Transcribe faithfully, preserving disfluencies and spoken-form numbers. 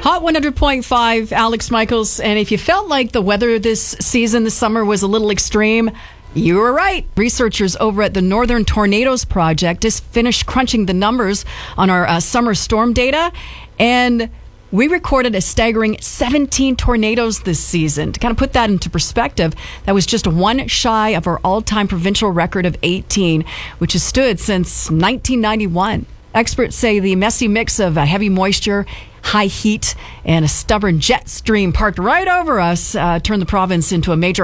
Hot one hundred point five, Alex Michaels. And if you felt like the weather this season, this summer, was a little extreme, you were right. Researchers over at the Northern Tornadoes Project just finished crunching the numbers on our uh, summer storm data. And we recorded a staggering seventeen tornadoes this season. To kind of put that into perspective, that was just one shy of our all-time provincial record of eighteen, which has stood since nineteen ninety-one. Experts say the messy mix of uh, heavy moisture, high heat, and a stubborn jet stream parked right over us uh, turned the province into a major